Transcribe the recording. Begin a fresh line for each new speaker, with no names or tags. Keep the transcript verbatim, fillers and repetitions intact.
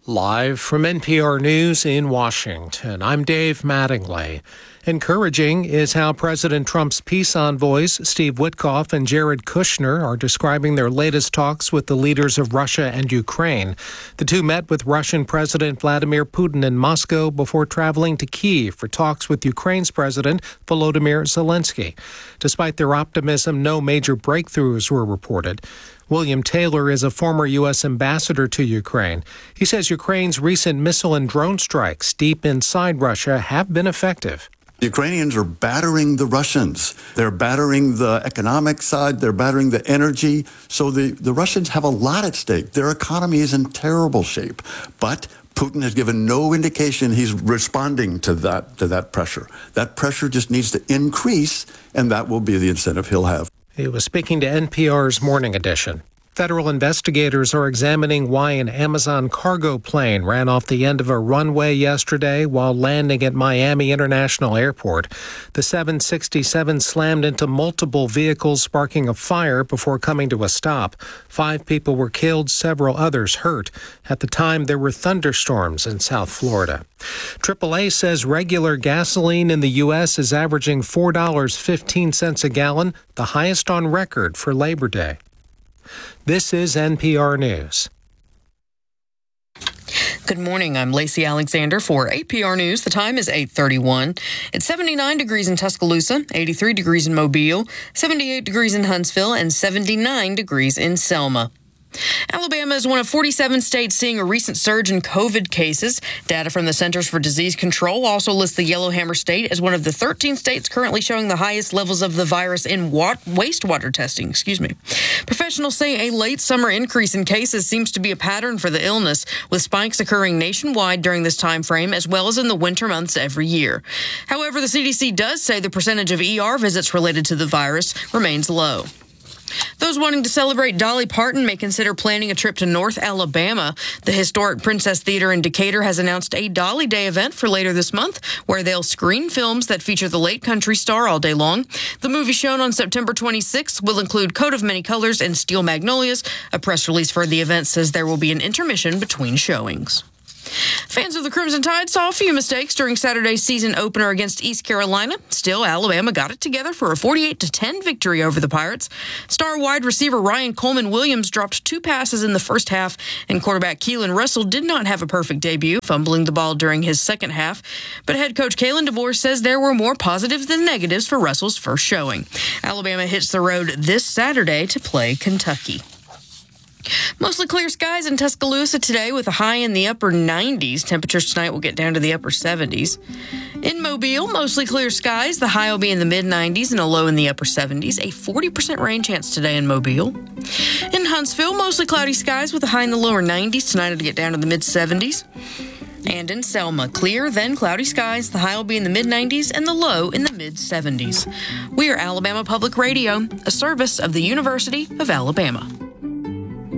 Live from N P R News in Washington, I'm Dave Mattingly. Encouraging is how President Trump's peace envoys, Steve Witkoff and Jared Kushner, are describing their latest talks with the leaders of Russia and Ukraine. The two met with Russian President Vladimir Putin in Moscow before traveling to Kyiv for talks with Ukraine's President Volodymyr Zelensky. Despite their optimism, no major breakthroughs were reported. William Taylor is a former U S ambassador to Ukraine. He says Ukraine's recent missile and drone strikes deep inside Russia have been effective.
The Ukrainians are battering the Russians. They're battering the economic side. They're battering the energy. So the, the Russians have a lot at stake. Their economy is in terrible shape. But Putin has given no indication he's responding to that, to that pressure. That pressure just needs to increase, and that will be the incentive he'll have.
He was speaking to N P R's Morning Edition. Federal investigators are examining why an Amazon cargo plane ran off the end of a runway yesterday while landing at Miami International Airport. The seven sixty-seven slammed into multiple vehicles, sparking a fire before coming to a stop. Five people were killed, several others hurt. At the time, there were thunderstorms in South Florida. triple A says regular gasoline in the U S is averaging four dollars and fifteen cents a gallon, the highest on record for Labor Day. This is N P R News.
Good morning. I'm Lacey Alexander for A P R News. The time is eight thirty-one. It's seventy-nine degrees in Tuscaloosa, eighty-three degrees in Mobile, seventy-eight degrees in Huntsville, and seventy-nine degrees in Selma. Alabama is one of forty-seven states seeing a recent surge in COVID cases. Data from the Centers for Disease Control also lists the Yellowhammer State as one of the thirteen states currently showing the highest levels of the virus in wa- wastewater testing. Excuse me. Professionals say a late summer increase in cases seems to be a pattern for the illness, with spikes occurring nationwide during this time frame as well as in the winter months every year. However, the C D C does say the percentage of E R visits related to the virus remains low. Those wanting to celebrate Dolly Parton may consider planning a trip to North Alabama. The historic Princess Theater in Decatur has announced a Dolly Day event for later this month, where they'll screen films that feature the late country star all day long. The movie shown on September twenty-sixth will include Coat of Many Colors and Steel Magnolias. A press release for the event says there will be an intermission between showings. Fans of the Crimson Tide saw a few mistakes during Saturday's season opener against East Carolina. Still, Alabama got it together for a forty-eight to ten victory over the Pirates. Star wide receiver Ryan Coleman Williams dropped two passes in the first half, and quarterback Keelan Russell did not have a perfect debut, fumbling the ball during his second half. But head coach Kalen DeBoer says there were more positives than negatives for Russell's first showing. Alabama hits the road this Saturday to play Kentucky. Mostly clear skies in Tuscaloosa today with a high in the upper nineties. Temperatures tonight will get down to the upper seventies. In Mobile, mostly clear skies. The high will be in the mid nineties and a low in the upper seventies. A forty percent rain chance today in Mobile. In Huntsville, mostly cloudy skies with a high in the lower nineties. Tonight it'll get down to the mid seventies. And in Selma, clear, then cloudy skies. The high will be in the mid nineties and the low in the mid seventies. We are Alabama Public Radio, a service of the University of Alabama.